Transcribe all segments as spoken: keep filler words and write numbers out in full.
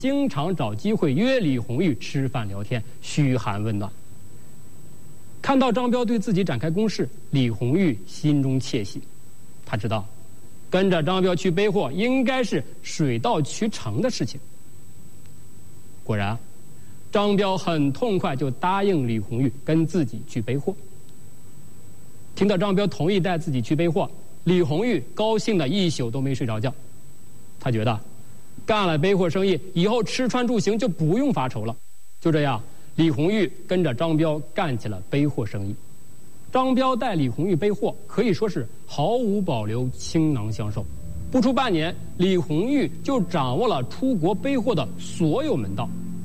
经常找机会约李红玉吃饭聊天，嘘寒问暖。看到张彪对自己展开攻势，李红玉心中窃喜，他知道跟着张彪去背货应该是水到渠成的事情。果然，张彪很痛快就答应李红玉跟自己去背货。听到张彪同意带自己去背货，李红玉高兴的一宿都没睡着觉。他觉得干了背货生意以后，吃穿住行就不用发愁了。就这样，李红玉跟着张彪干起了背货生意。张彪带李红玉背货可以说是毫无保留，倾囊相授。不出半年，李红玉就掌握了出国背货的所有门道。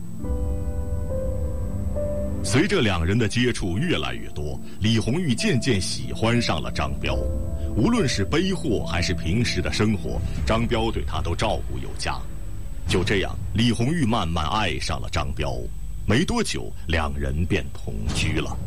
随着两人的接触越来越多，李红玉渐渐喜欢上了张彪。无论是背货还是平时的生活，张彪对他都照顾有加。就这样，李红玉慢慢爱上了张彪。没多久，两人便同居了。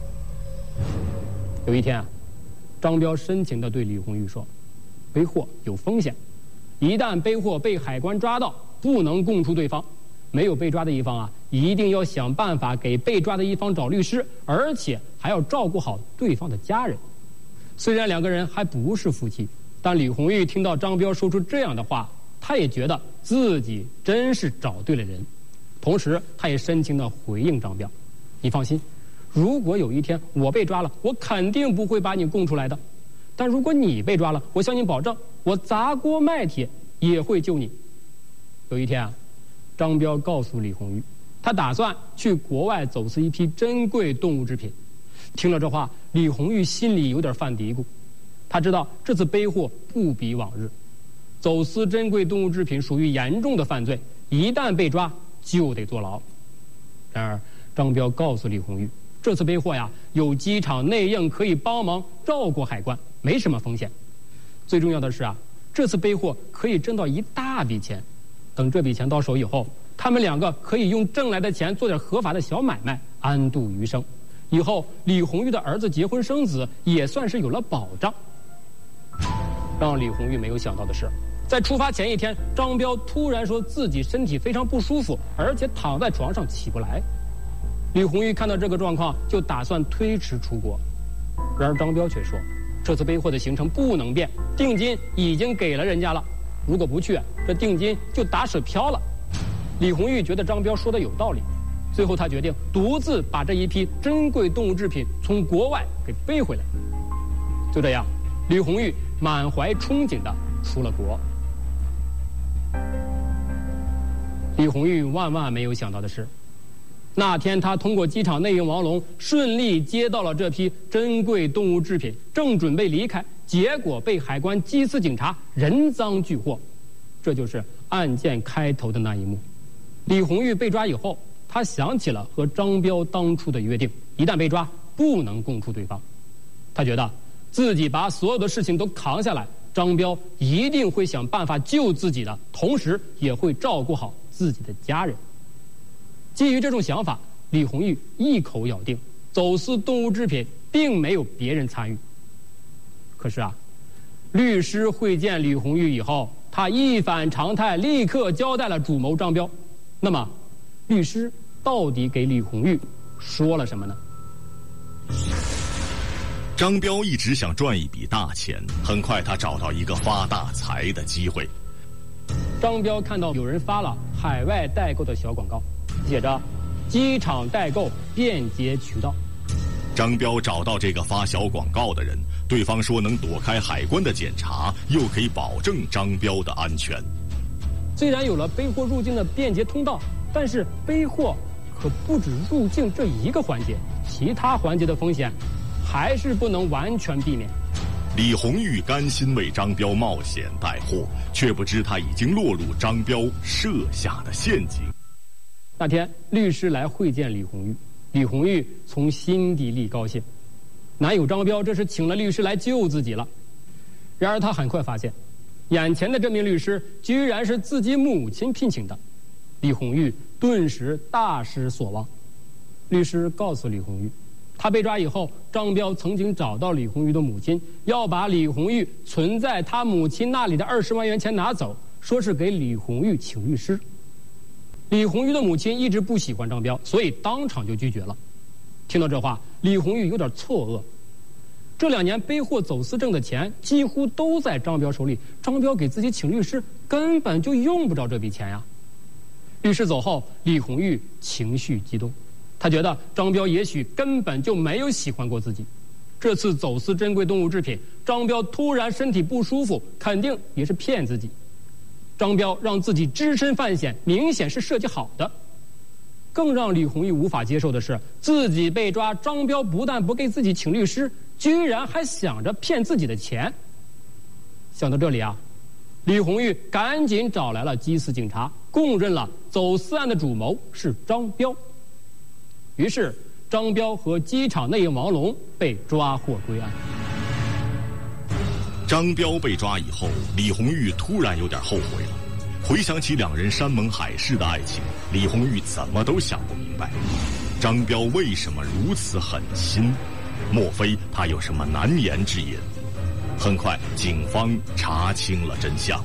有一天啊，张彪深情地对李红玉说：“背货有风险，一旦背货被海关抓到，不能供出对方。没有被抓的一方啊，一定要想办法给被抓的一方找律师，而且还要照顾好对方的家人。”虽然两个人还不是夫妻，但李红玉听到张彪说出这样的话，她也觉得自己真是找对了人。同时，她也深情地回应张彪：“你放心，如果有一天我被抓了，我肯定不会把你供出来的。但如果你被抓了，我向你保证，我砸锅卖铁也会救你。”有一天啊，张彪告诉李红玉，他打算去国外走私一批珍贵动物制品。听了这话，李红玉心里有点犯嘀咕。他知道这次背货不比往日，走私珍贵动物制品属于严重的犯罪，一旦被抓就得坐牢。然而，张彪告诉李红玉，这次背货呀，有机场内应可以帮忙绕过海关，没什么风险。最重要的是啊，这次背货可以挣到一大笔钱。等这笔钱到手以后，他们两个可以用挣来的钱做点合法的小买卖，安度余生。以后李红玉的儿子结婚生子也算是有了保障。让李红玉没有想到的是，在出发前一天，张彪突然说自己身体非常不舒服，而且躺在床上起不来。李红玉看到这个状况，就打算推迟出国。然而张彪却说，这次背货的行程不能变，定金已经给了人家了，如果不去，这定金就打水漂了。李红玉觉得张彪说的有道理，最后他决定独自把这一批珍贵动物制品从国外给背回来。就这样，李红玉满怀憧憬地出了国。李红玉万万没有想到的是，那天他通过机场内应王龙顺利接到了这批珍贵动物制品，正准备离开，结果被海关缉私警察人赃俱获。这就是案件开头的那一幕。李红玉被抓以后，他想起了和张彪当初的约定，一旦被抓不能供出对方。他觉得自己把所有的事情都扛下来，张彪一定会想办法救自己的，同时也会照顾好自己的家人。基于这种想法，李红玉一口咬定走私动物制品并没有别人参与。可是啊，律师会见李红玉以后，他一反常态，立刻交代了主谋张彪。那么，律师到底给李红玉说了什么呢？ 张彪一直想赚一笔大钱，很快他找到一个发大财的机会。 张彪看到有人发了海外代购的小广告，写着机场代购便捷渠道。 张彪找到这个发小广告的人，对方说能躲开海关的检查，又可以保证张彪的安全。 虽然有了背货入境的便捷通道，但是背货可不止入境这一个环节，其他环节的风险还是不能完全避免。 李红玉甘心为张彪冒险带货，却不知他已经落入张彪设下的陷阱。 那天，律师来会见李红玉，李红玉从心底里高兴，男友张彪这是请了律师来救自己了。然而他很快发现，眼前的这名律师居然是自己母亲聘请的。李红玉顿时大失所望。律师告诉李红玉，他被抓以后，张彪曾经找到李红玉的母亲，要把李红玉存在他母亲那里的二十万元钱拿走，说是给李红玉请律师。 李红玉的母亲一直不喜欢张彪，所以当场就拒绝了。听到这话，李红玉有点错愕。这两年背货走私挣的钱几乎都在张彪手里，张彪给自己请律师，根本就用不着这笔钱呀。律师走后，李红玉情绪激动，他觉得张彪也许根本就没有喜欢过自己。这次走私珍贵动物制品，张彪突然身体不舒服，肯定也是骗自己。张彪让自己只身犯险，明显是设计好的。更让李红玉无法接受的是，自己被抓，张彪不但不给自己请律师，居然还想着骗自己的钱。想到这里啊，李红玉赶紧找来了缉私警察，供认了走私案的主谋是张彪。于是张彪和机场内应王龙被抓获归案。 张彪被抓以后，李红玉突然有点后悔了。回想起两人山盟海誓的爱情，李红玉怎么都想不明白，张彪为什么如此狠心？莫非他有什么难言之隐？很快，警方查清了真相。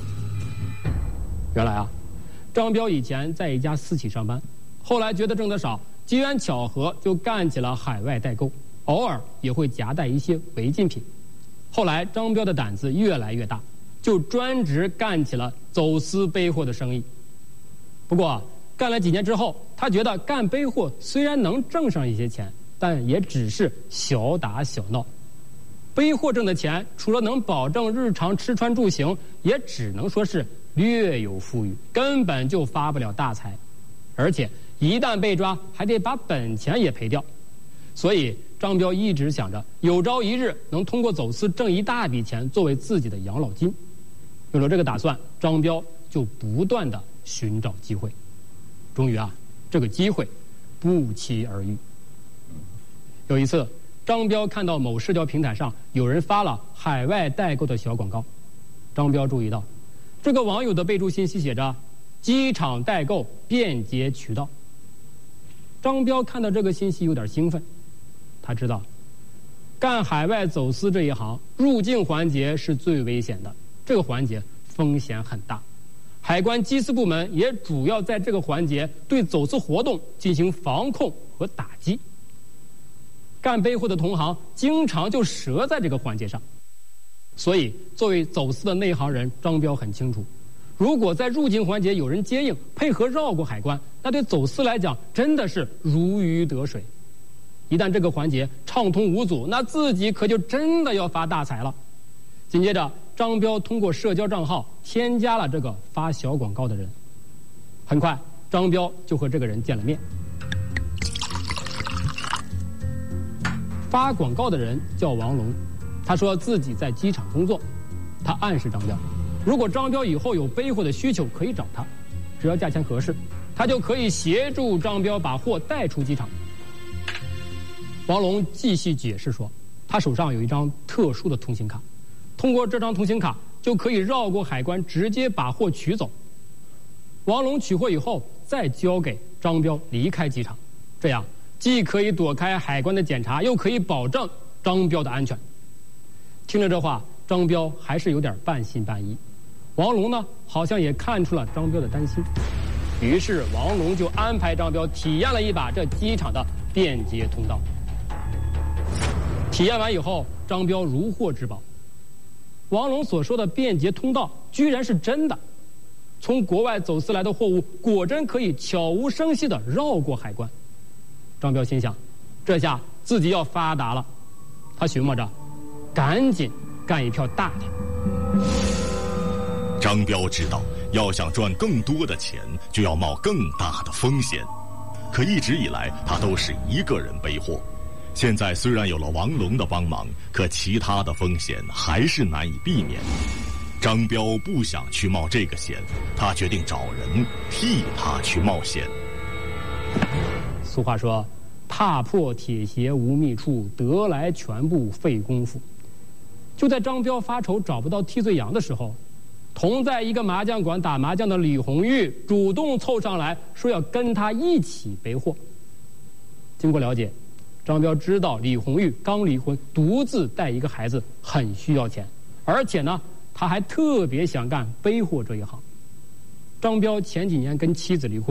原来啊，张彪以前在一家私企上班，后来觉得挣得少，机缘巧合就干起了海外代购，偶尔也会夹带一些违禁品。后来张彪的胆子越来越大，就专职干起了走私背货的生意。不过干了几年之后，他觉得干背货虽然能挣上一些钱，但也只是小打小闹。背货挣的钱除了能保证日常吃穿住行，也只能说是略有富裕，根本就发不了大财。而且一旦被抓，还得把本钱也赔掉。所以张彪一直想着有朝一日能通过走私挣一大笔钱作为自己的养老金。有了这个打算，张彪就不断的寻找机会。终于啊，这个机会不期而遇。有一次，张彪看到某社交平台上有人发了海外代购的小广告，张彪注意到这个网友的备注信息写着机场代购便捷渠道。张彪看到这个信息有点兴奋，他知道干海外走私这一行，入境环节是最危险的，这个环节风险很大，海关缉私部门也主要在这个环节对走私活动进行防控和打击。干背货的同行经常就折在这个环节上，所以作为走私的内行人，张彪很清楚，如果在入境环节有人接应，配合绕过海关，那对走私来讲真的是如鱼得水。一旦这个环节畅通无阻，那自己可就真的要发大财了。紧接着，张彪通过社交账号添加了这个发小广告的人。很快，张彪就和这个人见了面。发广告的人叫王龙，他说自己在机场工作，他暗示张彪，如果张彪以后有背货的需求可以找他，只要价钱合适，他就可以协助张彪把货带出机场。王龙继续解释说，他手上有一张特殊的通行卡，通过这张通行卡就可以绕过海关，直接把货取走。王龙取货以后再交给张彪离开机场，这样既可以躲开海关的检查，又可以保证张彪的安全。听了这话，张彪还是有点半信半疑。王龙呢，好像也看出了张彪的担心，于是王龙就安排张彪体验了一把这机场的便捷通道。体验完以后，张彪如获至宝。王龙所说的便捷通道居然是真的，从国外走私来的货物果真可以悄无声息地绕过海关。张彪心想，这下自己要发达了。他寻摸着，赶紧干一票大的。 张彪知道，要想赚更多的钱，就要冒更大的风险。可一直以来，他都是一个人背货。现在虽然有了王龙的帮忙，可其他的风险还是难以避免。张彪不想去冒这个险，他决定找人替他去冒险。 俗话说，踏破铁鞋无觅处，得来全不费功夫。就在张彪发愁找不到替罪羊的时候，同在一个麻将馆打麻将的李红玉主动凑上来说要跟他一起背货。经过了解，张彪知道李红玉刚离婚，独自带一个孩子，很需要钱，而且呢，他还特别想干背货这一行。张彪前几年跟妻子离婚。